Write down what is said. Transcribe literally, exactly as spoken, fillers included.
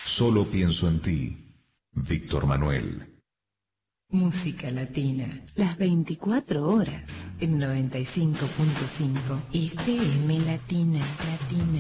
Solo pienso en ti, Víctor Manuel. Música latina, las veinticuatro horas en noventa y cinco punto cinco F M Latina, Latina.